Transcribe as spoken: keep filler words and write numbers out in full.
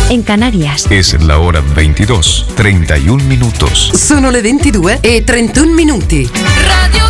en Canarias. Es la hora veintidós, treinta y un minutos. Sono le ventidue e trentuno minuti. Radio